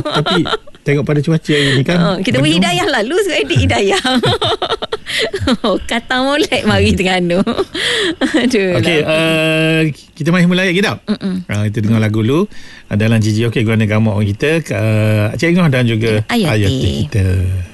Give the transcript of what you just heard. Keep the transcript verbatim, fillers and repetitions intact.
Tapi tengok pada cuaca ini kan. Oh, kita beri hidayah lah. Lu suka edit hidayah. Oh, kata molek mari Terengganu. Aduh. Okey, uh, kita mari mula lagi dah. Uh, kita dengar lagu dulu uh, dalam G G OK Guana Gamak kita, uh, Cik Ngah dan juga Ayati Ayati kita.